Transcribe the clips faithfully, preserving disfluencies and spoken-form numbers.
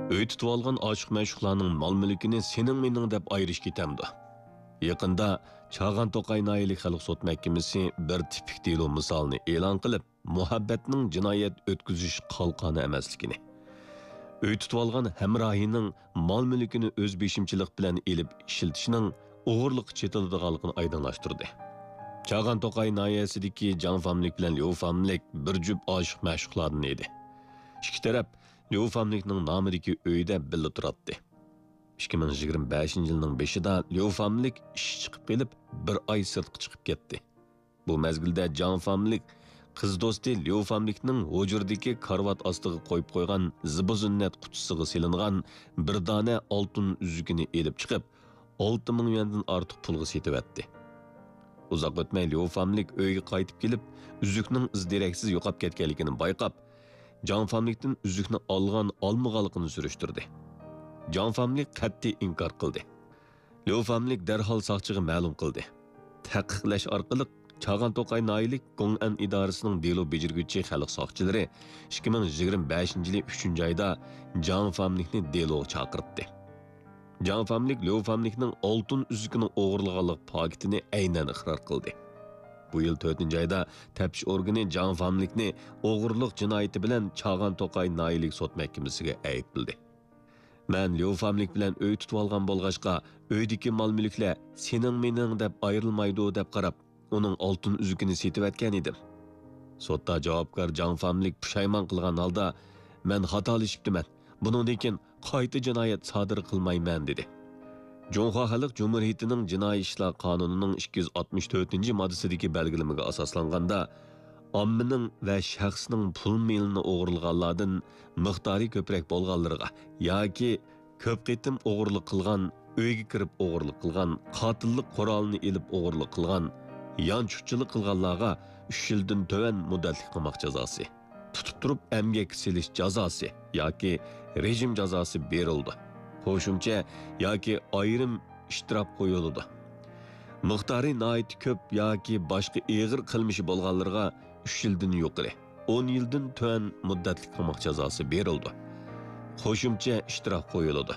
Öy tutib olgan ochiq mashhuqlarning mol-mulkini sening mening deb ayirish ketamdi. Yaqinda Chag'an To'qay noyalik xalq sud mahkamasi bir tipik delo misolini e'lon qilib, muhabbatning jinoyat o'tkazish qalqoni emasligini, öy tutib olgan hamrohining mol-mulkini o'z beshimchilik bilan elib ishiltishning o'g'irlik chetiladiganligini oydinlashtirdi. Chag'an To'qay noyasidagi Jan famlik bilan Liu famlik bir jup oshiq mashhuqlardan edi. Ikki taraf Liu famlikning nomidagi uyda birga turadi. ikki ming yigirma beshinchi yilning beshida Liu famlik ish chiqib kelib, bir oy sirtqa chiqib ketdi. Bu mezgilda Jan famlik qiz do'sti Liu famlikning hujurdagi karvat ostiga qo'yib qo'ygan zibu-zinnat qutisiga silingan bir dona oltin uzugini elib chiqib, olti ming yuandan ortiq pulga setib-etdi. Uzoq o'tmay Liu famlik uyga qaytib kelib, uzukning izdiraksiz yo'qolib ketganligini bayqab, Jan famlikdan uzukni olgan olmaganligini surishtirdi. Jan famlik qat'iy inkor qildi. Liu famlik darhol soqchiga ma'lum qildi. Taqiqlash orqali Chag'an To'qay noyalik Gong'an idorasining delo bejirguvchi xalq soqchilari ikki ming yigirma beshinchi yil uchinchi oyda Jan famlikni deloga chaqirtdi. Jan famlik Liu famlikning oltin uzugining o'g'irlaganlik paketini aynan iqror qildi. Bu yil to'rtinchi oyda taftish organi Jan famlikni o'g'irlik jinoyati bilan Chag'an To'qay noyalik sud mahkamasiga aybladı. Men Liu famlik bilan uy tutib olgan bo'lg'achqa, uydagi mol-mulklar sening mening deb ayrilmaydi deb qarab, uning oltin uzugini setib etgan edim. Sudda javobgar Jan famlik pushaymon qilgan holda, men xatolashibdiman. Buningdan keyin qayta jinoyat sodir qilmayman dedi. Jonghua Xalq Cumhuriyetining Jinoiy ishlar qonunining ikki yuz oltmish to'rtinchi moddasidagi belgilamaga asoslanganda, ommaning va shaxsning pul melini o'g'irlaganlardan miqdori ko'proq bo'lganlarga yoki ko'p qitim o'g'irlik qilgan, uyga kirib o'g'irlik qilgan, qotillik qurolini elib o'g'irlik qilgan, yanchuqchilik qilganlarga uch yildan to'van muddatli qamoq jazosi, tutib turib emgak silish jazosi yoki rejim jazosi berildi. Qo'shimcha yoki ayrim ishtirok qo'yildi. Miqdori nihoyat ko'p yoki boshqa og'ir qilmishi bo'lganlarga uch yildan yuqori, o'n yildan to'van muddatli qamoq jazosi berildi. Qo'shimcha ishtirok qo'yildi.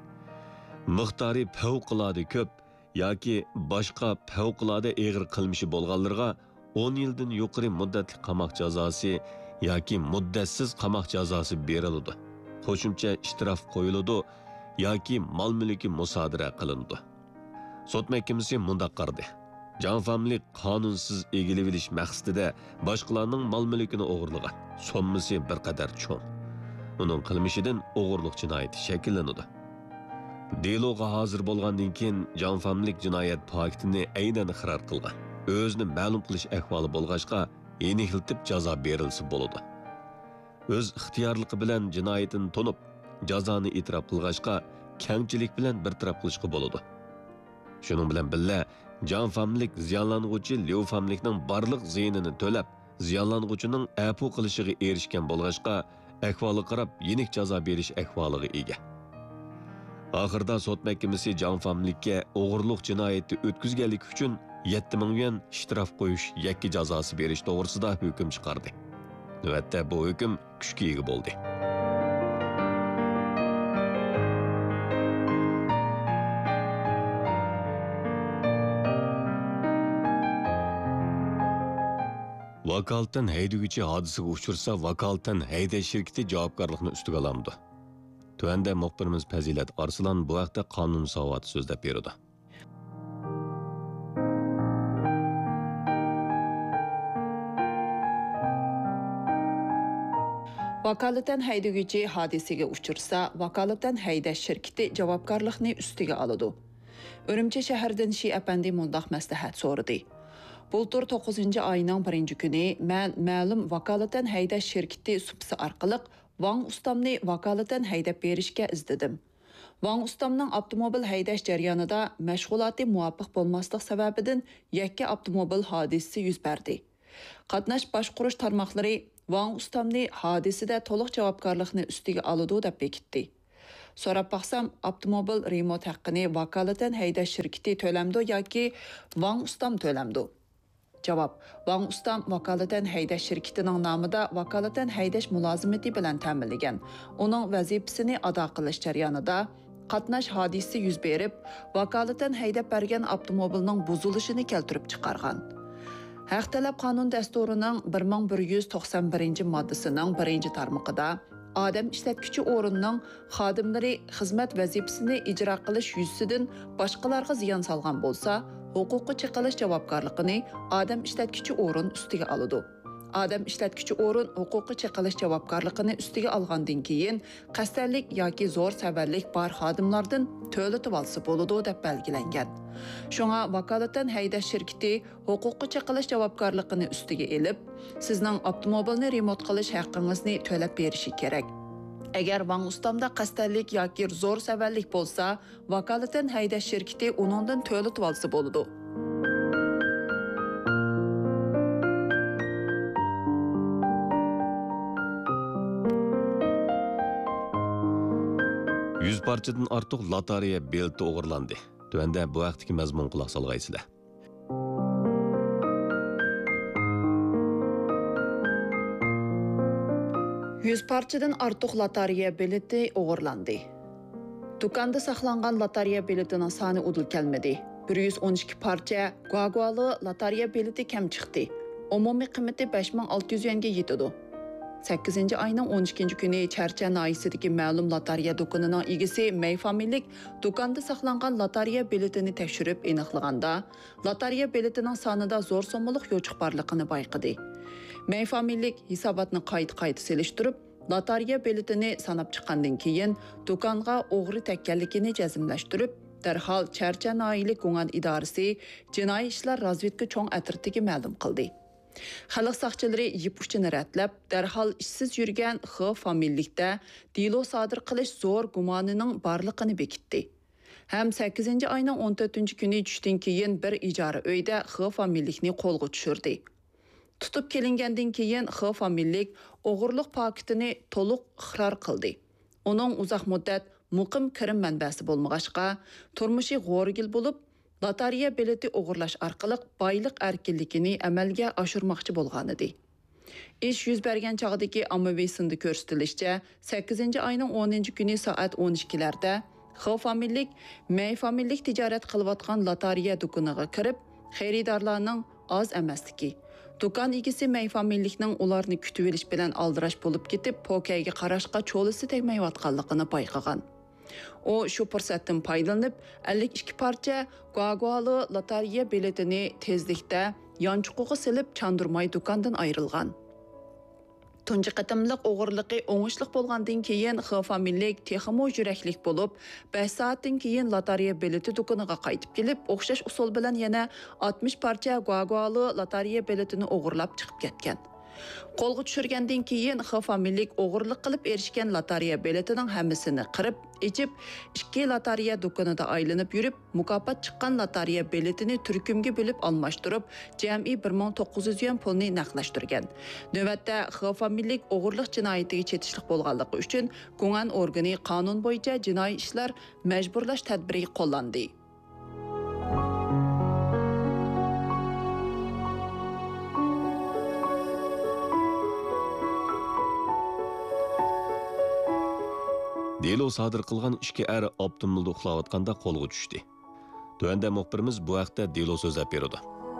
Miqdori favqulodda ko'p yoki boshqa favqulodda og'ir qilmishi bo'lganlarga o'n yildan yuqori muddatli qamoq jazosi yoki muddatsiz qamoq jazosi berildi. Qo'shimcha ishtirok qo'yildi yoki mol-mulki musodara qilindi. Sud mahkamasi mundaq qardi. Jan famlik qonunsiz egilib olish maqsadida boshqalarning mol-mulkini o'g'irlagan. Sommasi bir qadar cho'ng. Uning qilmishidan o'g'irlik jinoyati shakllanadi. Deloga hozir bo'lgandan keyin Jan famlik jinoyat paketini aynan iqror qilgan. O'zini ma'lum qilish ahvoli bo'lg'achqa, aniqlatib jazo berilsa bo'ladi. O'z ixtiyorligi bilan jinoyatini tonib, jazoni e'tirof qilg'achqa, kengchilik bilan bir taraf qilishga bo'ladi. Shuning bilan birga Jan famlik ziyonlanguvchi Liu famlikning barliq ziyinini to'lab, ziyonlanguvchining afu qilishiga erishgan bo'lg'achqa, ahvoli qarab yenik jazo berish ahvoliga ega. Oxirda sud mahkamasi Jan famlikka o'g'irlik jinoyati o'tkazganlik uchun yetti ming yuan ishtirof qo'yish yakki jazosi berish to'g'risida hukm chiqardi. Navbatda bu hukm kuchga ega bo'ldi. Vakolatdan haydovchi hodisaga uchursa, vakolatdan haydash shirkati javobgarlikni ustiga olamdi. Tuanda muxbirimiz Fazilat Arslan bu haqda qonun savati so'zlab berdi. Vakolatdan haydovchi hodisaga uchursa, vakolatdan haydash shirkati javobgarlikni ustiga oladi. Urumchi shahridan Shi apandi mundaq maslahat so'radi. Bultur to'qqizinchi oyning birinchi kuni men ma'lum vakolatdan haydash shirkati subsi orqali Wang ustamni vakolatdan haydab berishga izladim. Wang ustamning avtomobil haydash jarayonida mashg'uloti muvofiq bo'lmaslik sababidan yakka avtomobil hodisasi yuz berdi. Qatnash boshqarish tarmoqlari Wang ustamni hodisada to'liq javobgarlikni ustiga oladi deb bekitdi. So'rab baqsam, avtomobil remont haqqini vakolatdan haydash shirkati to'lamdi yoki Wang ustam to'lamdi. Javob: Wang ustam vakolatan haydash shirkatining nomida vakolatan haydash mulozimati bilan ta'minlagan. Uning vazifasini ado qilish jarayonida qatnash hodisi yuz berib, vakolatan haydab bergan avtomobilning buzilishini keltirib chiqargan. Haq talab qonun dasturining bir ming bir yuz to'qson birinchi moddasining birinchi tarmog'ida odam ishlatuvchi o'rinning xodimlari xizmat vazifasini ijro qilish yuzasidan boshqalarga ziyon solgan bo'lsa, huquqi cheqilish javobgarligini odam ishlatuvchi o'rin ustiga oladi. Odam ishlatuvchi o'rin huquqi cheqilish javobgarligini ustiga olgandan keyin qasdlik yoki zo'r savallik bor xodimlardan to'latib olsa bo'ladi deb belgilangan. Shunga vakolatan haydash shirkati huquqi cheqilish javobgarligini ustiga elib, sizning avtomobilni remont qilish haqqingizni to'lab berishi kerak. Agar Wang ustamda qasdlik yoki zo'r savallik bo'lsa, vakolatan haydash shirkati uningdan to'latib olsa bo'ladi. yuz parchadan ortiq lotereya bileti o'g'irlandi. Tuanda bu vaqtdagi mazmun quloq solg'aysizlar. yuz parchadan ortiq lotereya bileti o'g'irlandi. Do'konda saqlangan lotereya biletining soni udil kelmadi. bir yuz o'n ikki parcha guaguali lotereya bileti kam chiqdi. Umumiy qiymati besh ming olti yuz yuanga yetadi. sakkizinchi oyning o'n ikkinchi kuni Charcha noyisidagi ma'lum lotereya do'konining egasi May familiyalik do'konda saqlangan lotereya biletini tekshirib aniqlaganda, lotereya biletining sonida zo'r so'mlik yo'chiq borligini bayqadi. May familiyalik hisobotni qayta-qayta selishtirib, lotereya biletini sanab chiqqandan keyin do'konga o'g'ri tekkanligini jazmlashtirib, darhol Charcha noyilik guman idorasi jinoiy ishlar razvedka cho'ng atritiga ma'lum qildi. Xalq saqchilari yip uchini ratlab, darhol ishsiz yurgan X familiyalikda dilo sodir qilish zo'r gumonining borligini bekitdi. Ham sakkizinchi oyning o'n to'rtinchi kuni tushdan keyin bir ijara uyda X familiyalikni qo'lga tushirdi. Tutib kelingandan keyin X familiyalik o'g'irlik paketini to'liq iqror qildi. Uning uzoq muddat muqim kirim manbasi bo'lmag'achqa, turmushi g'o'rgil bo'lib, lotereya bileti o'g'irlash orqali boylik erkinligini amalga oshirmoqchi bo'lgan edi. Ish yuz bergan chog'dagi ommaviy sinda ko'rsatilishicha, sakkizinchi oyning o'ninchi kuni soat o'n ikkilarda X familiyalik May familiyalik tijorat qilayotgan lotereya do'koniga kirib, xaridorlarning oz emasligi, do'kon egasi May familiyalikning ularni kutib olish bilan aldirash bo'lib ketib, pokayga qarashqa cho'lisi tegmayotganligini payqagan. O shu fursatdan foydalanib ellik ikki parcha guaguali lotereya biletini tezlikda yonchuqiga silib chandurmay do'kondan ayrilgan. Tunji qatimliq o'g'irligi o'ngishliq bo'lgandan keyin X familiyalik texmo yuraklik bo'lib, besh soatdan keyin lotereya bileti do'koniga qaytib kelib, o'xshash usul bilan yana oltmish parcha guaguali lotereya biletini o'g'irlab chiqib ketgan. Qo'lga tushirgandan keyin X familiyalik o'g'irlik qilib erishgan lotereya biletining hammasini qirib, ichib, ikki lotereya do'konida aylanib yurib, mukofot chiqqan lotereya biletini turkumga bo'lib almashtirib, jami bir ming to'qqiz yuz yuan pulni naqdlashtirgan. Navbatda X familiyalik o'g'irlik jinoyatiga chetishlik bo'lganligi uchun guman organi qonun bo'yicha jinoiy ishlar majburlash tadbiri qo'llandi. Delo sodir qilgan ikki er avtomobilda uxlayotganda qo'lga tushdi. Tuanda muxbirimiz bu vaqtda delo so'zlab berdi.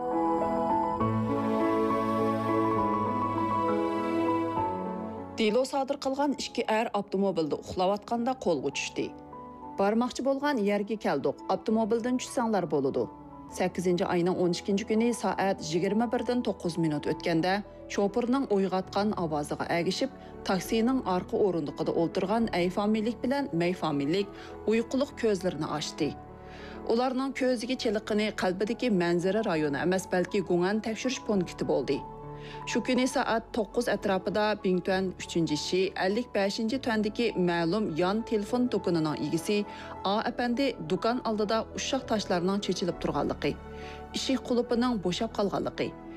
Delo sodir qilgan ikki er avtomobilda uxlayotganda qo'lga tushdi. Barmoqchi bo'lgan yerga keldik. Avtomobildan tushsanglar bo'ladi. sakkizinchi oyning o'n ikkinchi kuni soat yigirma birdan to'qqiz minut o'tganda shofirning uyg'otgan ovoziga agishib, taksining orqa o'rindiqida o'tirgan Ay familiyalik bilan May familiyalik uyquliq ko'zlarini ochdi. Ularning ko'ziga chiliqini qalbidagi manzara rayoni emas, balki guman tekshirish punkti bo'ldi. Shu kuni soat to'qqiz atrofida Bingtuan uchinchi shi ellik beshinchi tuandagi ma'lum yon telefon do'konining egasi A apandi do'kon oldida ushaq toshlarning chechilib turganligi, eshik qulupining bo'shab qolganligi,